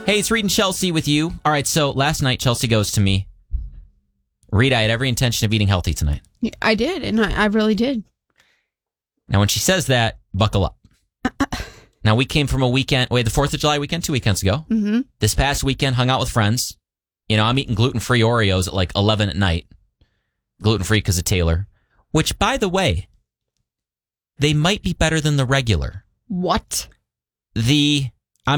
Hey, it's Reed and Chelsea with you. All right, so last night Chelsea goes to me, Reed, I had every intention of eating healthy tonight. I did, and I really did. Now, when she says that, buckle up. Now, we came from a weekend, the 4th of July weekend, 2 weekends ago. Mm-hmm. This past weekend, hung out with friends. You know, I'm eating gluten-free Oreos at like 11 at night. Gluten-free because of Taylor. Which, by the way, they might be better than the regular. What? I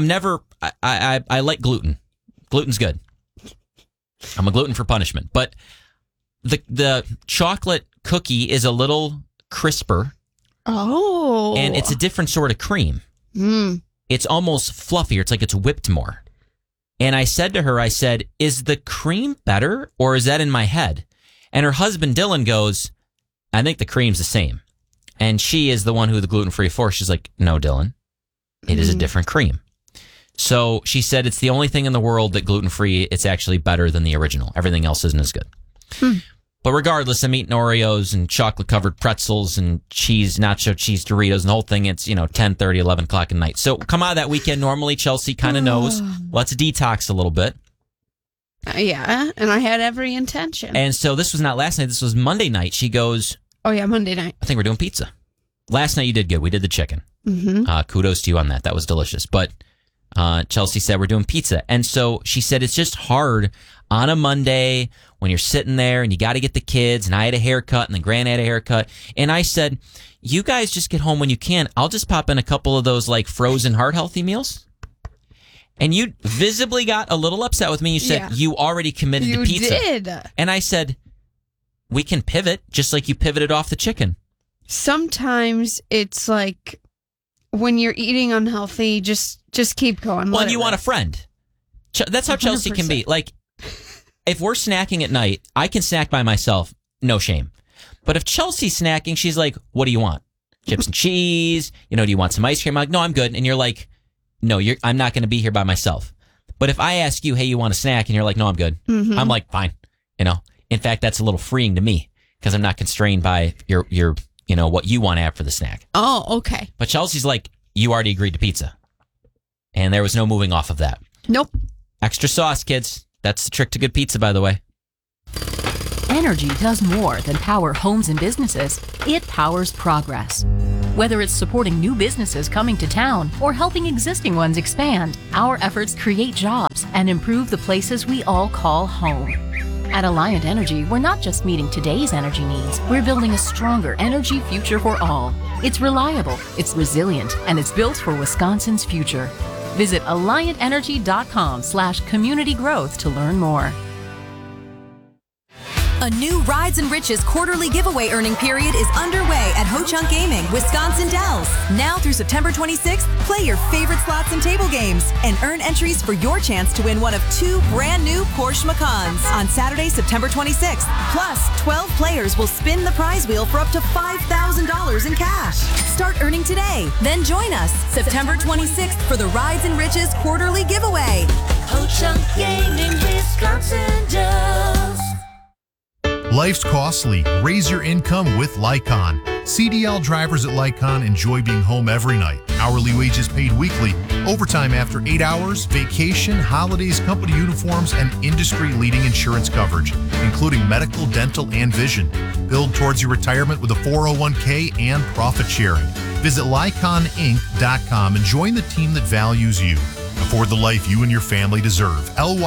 like gluten. Gluten's good. I'm a gluten for punishment. But the chocolate cookie is a little crisper. Oh. And it's a different sort of cream. Mm. It's almost fluffier. It's like it's whipped more. And I said to her, is the cream better or is that in my head? And her husband, Dylan, goes, I think the cream's the same. And she is the one who the gluten-free for. She's like, no, Dylan, it is a different cream. So she said it's the only thing in the world that gluten-free, it's actually better than the original. Everything else isn't as good. But regardless, I'm eating Oreos and chocolate-covered pretzels and nacho cheese Doritos and the whole thing. It's, 10:30, 11 o'clock at night. So come out of that weekend. Normally, Chelsea kind of knows. Let's detox a little bit. Yeah, and I had every intention. And so this was not last night. This was Monday night. She goes, oh, yeah, Monday night. I think we're doing pizza. Last night you did good. We did the chicken. Mm-hmm. Kudos to you on that. That was delicious. But Chelsea said we're doing pizza. And so she said it's just hard on a Monday when you're sitting there and you got to get the kids. And I had a haircut and then Grant had a haircut. And I said, you guys just get home when you can. I'll just pop in a couple of those like frozen heart healthy meals. And you visibly got a little upset with me. You said you already committed to pizza. You did. And I said, we can pivot just like you pivoted off the chicken. Sometimes it's like when you're eating unhealthy, just keep going. Well, and you want a friend. That's how 100%. Chelsea can be. Like, if we're snacking at night, I can snack by myself. No shame. But if Chelsea's snacking, she's like, what do you want? Chips and cheese? Do you want some ice cream? I'm like, no, I'm good. And you're like, no, I'm not going to be here by myself. But if I ask you, hey, you want a snack? And you're like, no, I'm good. Mm-hmm. I'm like, fine. In fact, that's a little freeing to me because I'm not constrained by your what you want to have for the snack. Oh, okay. But Chelsea's like, you already agreed to pizza. And there was no moving off of that. Nope. Extra sauce, kids. That's the trick to good pizza, by the way. Energy does more than power homes and businesses. It powers progress. Whether it's supporting new businesses coming to town or helping existing ones expand, our efforts create jobs and improve the places we all call home. At Alliant Energy, we're not just meeting today's energy needs, we're building a stronger energy future for all. It's reliable, it's resilient, and it's built for Wisconsin's future. Visit AlliantEnergy.com/community growth to learn more. A new Rides and Riches quarterly giveaway earning period is underway at Ho-Chunk Gaming, Wisconsin Dells. Now through September 26th, play your favorite slots and table games and earn entries for your chance to win one of 2 brand new Porsche Macans on Saturday, September 26th. Plus, 12 players will spin the prize wheel for up to $5,000 in cash. Start earning today. Then join us September 26th for the Rides and Riches quarterly giveaway. Ho-Chunk Gaming, Wisconsin Dells. Life's costly. Raise your income with Lycon. CDL drivers at Lycon enjoy being home every night. Hourly wages paid weekly, overtime after 8 hours, vacation, holidays, company uniforms, and industry-leading insurance coverage, including medical, dental, and vision. Build towards your retirement with a 401k and profit sharing. Visit LyconInc.com and join the team that values you. Afford the life you and your family deserve.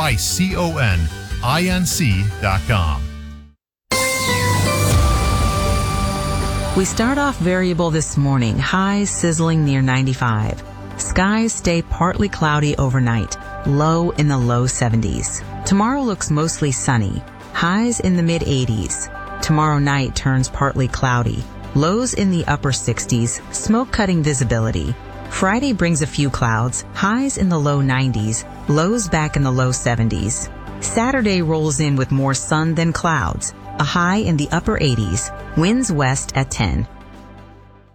LYCONINC.com. We start off variable this morning, highs sizzling near 95. Skies stay partly cloudy overnight, low in the low 70s. Tomorrow looks mostly sunny, highs in the mid-80s. Tomorrow night turns partly cloudy, lows in the upper 60s, smoke-cutting visibility. Friday brings a few clouds, highs in the low 90s, lows back in the low 70s. Saturday rolls in with more sun than clouds, a high in the upper 80s, winds west at 10.